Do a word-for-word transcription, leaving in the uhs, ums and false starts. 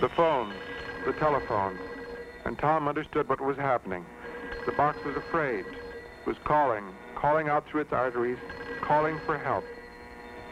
The phone, the telephone, and Tom understood what was happening. The box was afraid, was calling, calling out through its arteries, calling for help.